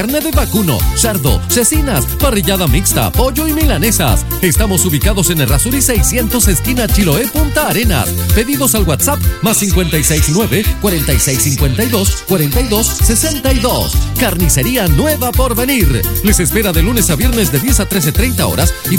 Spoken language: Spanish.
Carne de vacuno, sardo, cecinas, parrillada mixta, pollo y milanesas. Estamos ubicados en Errázuriz 600, esquina Chiloé, Punta Arenas. Pedidos al WhatsApp +569 4652 4262. Carnicería Nueva por venir. Les espera de lunes a viernes de 10 a 13:30 horas y